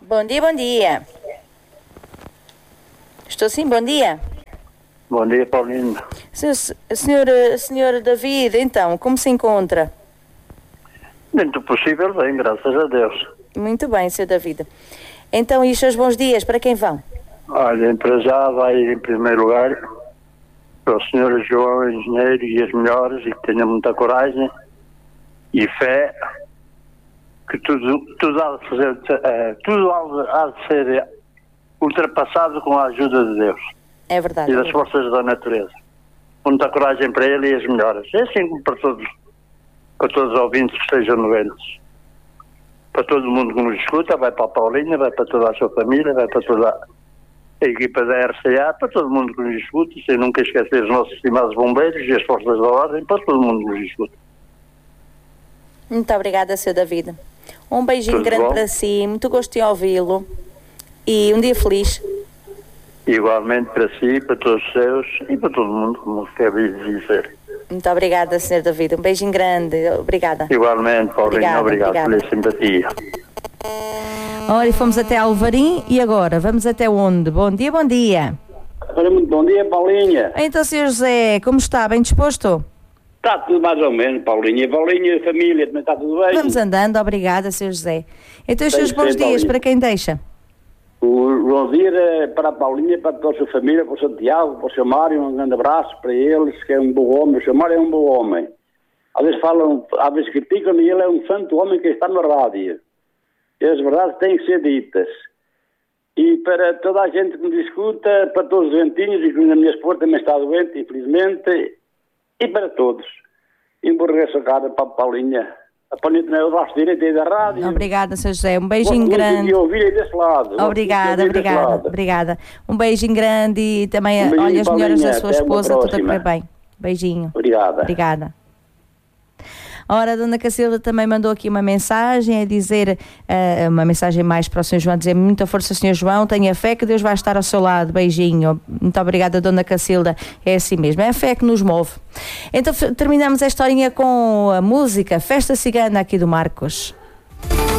Bom dia, bom dia. Estou sim, bom dia. Bom dia, Paulinho. Senhor David, então, como se encontra? Dentro do possível, bem, graças a Deus. Muito bem, Sr. David. Então, e os seus bons dias, para quem vão? Olha, para já vai em primeiro lugar para o Sr. João, engenheiro, e as melhores, e que tenha muita coragem e fé, que tudo há de fazer, tudo há de ser ultrapassado com a ajuda de Deus. É verdade. E das forças da natureza. Muita coragem para ele e as melhoras. É assim como para todos os ouvintes que estejam novenos. Para todo mundo que nos escuta, vai para a Paulinha, vai para toda a sua família, vai para toda a equipa da RCA, para todo mundo que nos escuta, sem nunca esquecer os nossos estimados bombeiros e as forças da ordem, para todo mundo que nos escuta. Muito obrigada, Sr. David. Um beijinho Tudo grande bom? para si, muito gosto em ouvi-lo e um dia feliz. Igualmente para si, para todos os seus e para todo mundo, como quer dizer. Muito obrigada, Sr. David. Um beijinho grande. Obrigada. Igualmente, Paulinho, obrigado pela simpatia. Ora, e fomos até Alvarim e agora vamos até onde? Bom dia, bom dia. Ora, muito bom dia, Paulinha. Então, Sr. José, como está? Bem disposto? Está tudo mais ou menos, Paulinha. Paulinha, a família, também está tudo bem? Vamos andando, obrigada, Sr. José. Então, os seus Tem que bons ser, dias, Paulinha. para quem deixa? O João Vira para a Paulinha, para toda a sua família, para o Santiago, para o seu Mário, um grande abraço para eles, que é um bom homem. O seu Mário é um bom homem. Às vezes falam, às vezes criticam, e ele é um santo homem que está na rádio. E as verdades têm que ser ditas. E para toda a gente que me escuta, para todos os doentinhos, e a minha esposa também está doente, infelizmente, e para todos. E vou regresso a casa para a Paulinha. A Paulinha também é o braço direito aí da rádio. Obrigada, Sr. José. Um beijinho Gosto muito grande. de ouvir aí desse lado. Obrigada, obrigada. Um beijinho grande e também, beijinho, olha, as melhoras da Paulinha. sua Até uma esposa, tudo a correr próxima. bem. Beijinho. Obrigada. Ora, a Dona Cacilda também mandou aqui uma mensagem a dizer, uma mensagem mais para o Sr. João, a dizer muita força, Sr. João, tenha fé que Deus vai estar ao seu lado, beijinho. Muito obrigada, Dona Cacilda, é assim mesmo, é a fé que nos move. Então terminamos esta horinha com a música Festa Cigana aqui do Marcos.